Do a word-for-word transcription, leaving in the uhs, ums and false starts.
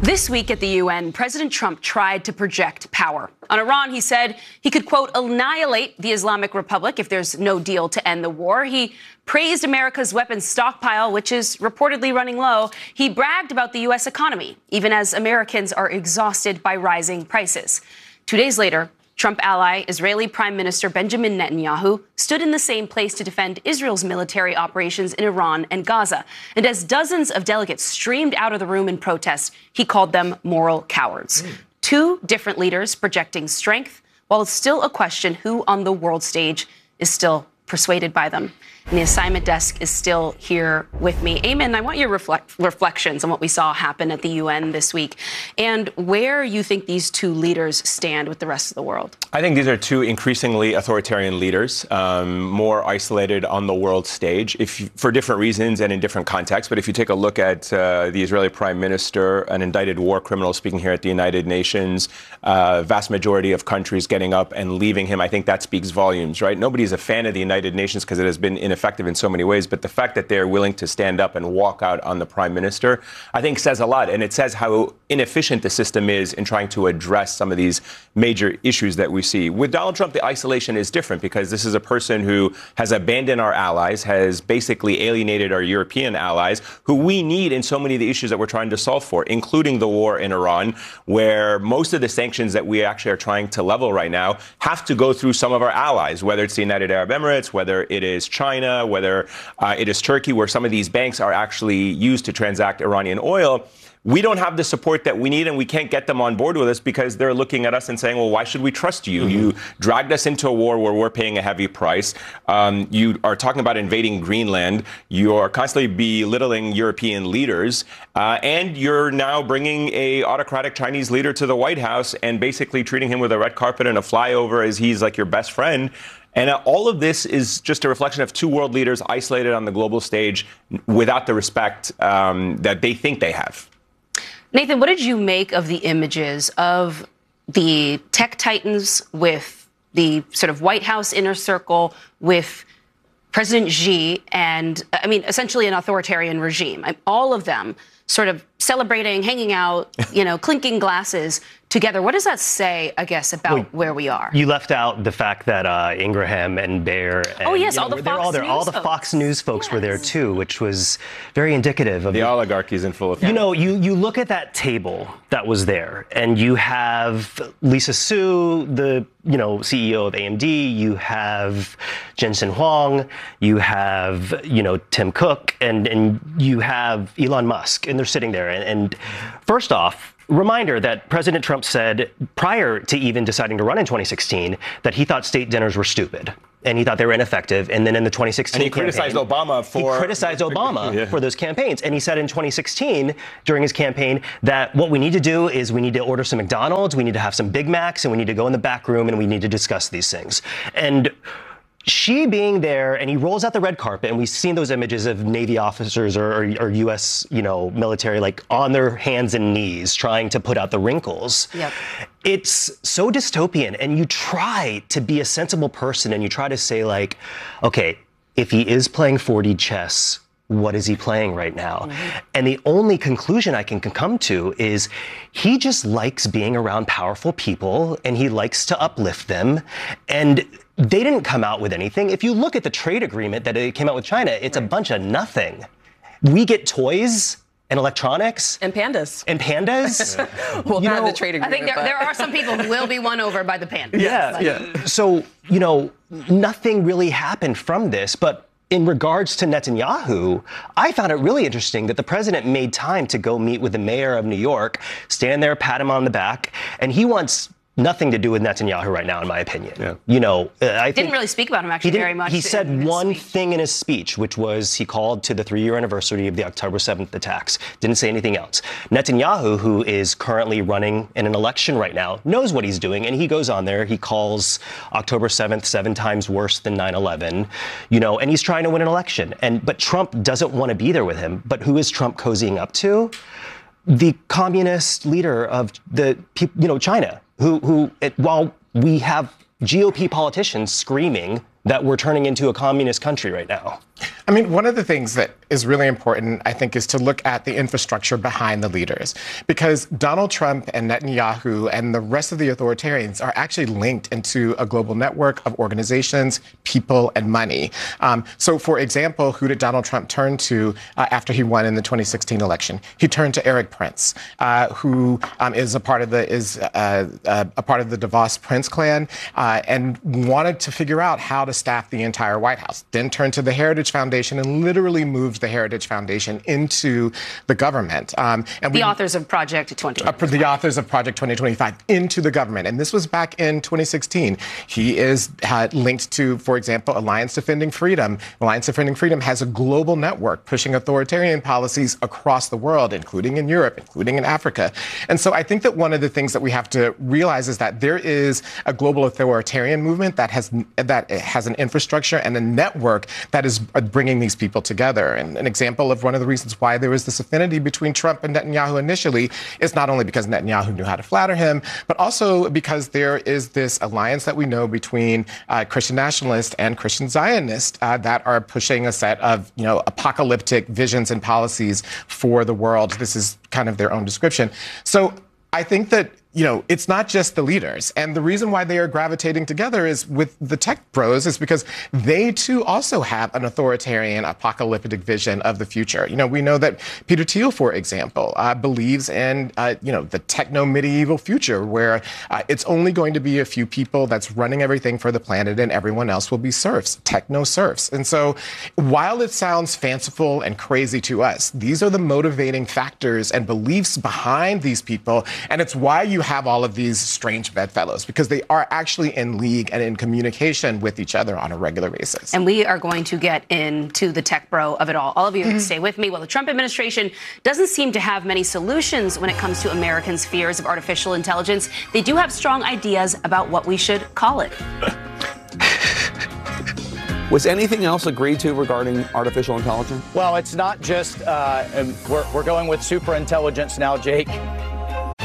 This week at the U N, President Trump tried to project power. On Iran, he said he could, quote, annihilate the Islamic Republic if there's no deal to end the war. He praised America's weapons stockpile, which is reportedly running low. He bragged about the U S economy, even as Americans are exhausted by rising prices. Two days later, Trump ally, Israeli Prime Minister Benjamin Netanyahu, stood in the same place to defend Israel's military operations in Iran and Gaza. And as dozens of delegates streamed out of the room in protest, he called them moral cowards. Mm. Two different leaders projecting strength, while it's still a question who on the world stage is still persuaded by them. And the assignment desk is still here with me. Eamon, I want your reflect, reflections on what we saw happen at the U N this week and where you think these two leaders stand with the rest of the world. I think these are two increasingly authoritarian leaders, um, more isolated on the world stage, if you, for different reasons and in different contexts. But if you take a look at uh, the Israeli prime minister, an indicted war criminal speaking here at the United Nations, uh, vast majority of countries getting up and leaving him, I think that speaks volumes, right? Nobody's a fan of the United Nations because it has been ineffective in so many ways. But the fact that they're willing to stand up and walk out on the prime minister, I think says a lot. And it says how inefficient the system is in trying to address some of these major issues that we see. With Donald Trump, the isolation is different because this is a person who has abandoned our allies, has basically alienated our European allies, who we need in so many of the issues that we're trying to solve for, including the war in Iran, where most of the sanctions that we actually are trying to level right now have to go through some of our allies, whether it's the United Arab Emirates, whether it is China, whether uh, it is Turkey, where some of these banks are actually used to transact Iranian oil. We don't have the support that we need, and we can't get them on board with us because they're looking at us and saying, well, why should we trust you? Mm-hmm. You dragged us into a war where we're paying a heavy price. Um, you are talking about invading Greenland. You are constantly belittling European leaders. Uh, and you're now bringing a autocratic Chinese leader to the White House and basically treating him with a red carpet and a flyover as he's like your best friend. And uh, all of this is just a reflection of two world leaders isolated on the global stage without the respect um, that they think they have. Nathan, what did you make of the images of the tech titans with the sort of White House inner circle with President Xi and, I mean, essentially an authoritarian regime? All of them sort of celebrating, hanging out, you know, clinking glasses together. What does that say, I guess, about well, where we are? You left out the fact that uh, Ingraham and Baer and, oh yes, you know, all the Fox all there. News all the folks. Fox News folks yes. were there too, which was very indicative of the oligarchy's in full effect. You know, you you look at that table that was there, and you have Lisa Su, the you know C E O of A M D. You have Jensen Huang. You have you know Tim Cook, and and you have Elon Musk, and they're sitting there. And, and first off, reminder that President Trump said prior to even deciding to run in twenty sixteen that he thought state dinners were stupid and he thought they were ineffective. And then in the twenty sixteen and he criticized campaign, Obama for he criticized Obama yeah. for those campaigns. And he said in twenty sixteen during his campaign that what we need to do is we need to order some McDonald's, we need to have some Big Macs, and we need to go in the back room and we need to discuss these things. And she being there, and he rolls out the red carpet, and we've seen those images of Navy officers or, or, or U S, you know, military, like on their hands and knees trying to put out the wrinkles. Yep. It's so dystopian, and you try to be a sensible person, and you try to say, like, okay, if he is playing four D chess, what is he playing right now? Mm-hmm. And the only conclusion I can come to is he just likes being around powerful people, and he likes to uplift them. And they didn't come out with anything. If you look at the trade agreement that it came out with China, it's right. a bunch of nothing. We get toys and electronics. And pandas. And pandas. Yeah. Well, you not know, the trade agreement. I think there, there are some people who will be won over by the pandas. Yeah, like, yeah. So, you know, nothing really happened from this. But in regards to Netanyahu, I found it really interesting that the president made time to go meet with the mayor of New York, stand there, pat him on the back, and he wants nothing to do with Netanyahu right now, in my opinion. Yeah. You know, uh, I didn't think really speak about him actually very much. He said one speech. thing in his speech, which was he called to the three-year anniversary of the October seventh attacks. Didn't say anything else. Netanyahu, who is currently running in an election right now, knows what he's doing, and he goes on there. He calls October seventh seven times worse than nine eleven, you know, and he's trying to win an election. And but Trump doesn't want to be there with him. But who is Trump cozying up to? The communist leader of the, you know, China, who, who it, while we have G O P politicians screaming that we're turning into a communist country right now. I mean, one of the things that is really important, I think, is to look at the infrastructure behind the leaders. Because Donald Trump and Netanyahu and the rest of the authoritarians are actually linked into a global network of organizations, people, and money. Um, so, for example, who did Donald Trump turn to uh, after he won in the twenty sixteen election? He turned to Erik Prince, uh, who um, is a part of the is uh, uh, a part of the DeVos Prince clan, uh, and wanted to figure out how to staff the entire White House. Then turned to the Heritage Foundation and literally moved the Heritage Foundation into the government. Um, and the we, authors of Project twenty twenty-five. Uh, the authors of Project twenty twenty-five into the government. And this was back in twenty sixteen. He is uh, linked to, for example, Alliance Defending Freedom. Alliance Defending Freedom has a global network pushing authoritarian policies across the world, including in Europe, including in Africa. And so I think that one of the things that we have to realize is that there is a global authoritarian movement that has that has an infrastructure and a network that is bringing these people together. And an example of one of the reasons why there was this affinity between Trump and Netanyahu initially is not only because Netanyahu knew how to flatter him, but also because there is this alliance that we know between uh, Christian nationalists and Christian Zionists uh, that are pushing a set of, you know, apocalyptic visions and policies for the world. This is kind of their own description. So I think that, you know, it's not just the leaders. And the reason why they are gravitating together is with the tech bros is because they too also have an authoritarian apocalyptic vision of the future. You know, we know that Peter Thiel, for example, uh, believes in, uh, you know, the techno-medieval future where uh, it's only going to be a few people that's running everything for the planet and everyone else will be serfs, techno-serfs. And so while it sounds fanciful and crazy to us, these are the motivating factors and beliefs behind these people. And it's why you have all of these strange bedfellows, because they are actually in league and in communication with each other on a regular basis. And we are going to get into the tech bro of it all. All of you mm-hmm. stay with me. Well, the Trump administration doesn't seem to have many solutions when it comes to Americans' fears of artificial intelligence. They do have strong ideas about what we should call it. Was anything else agreed to regarding artificial intelligence? Well, it's not just, uh, we're, we're going with super intelligence now, Jake.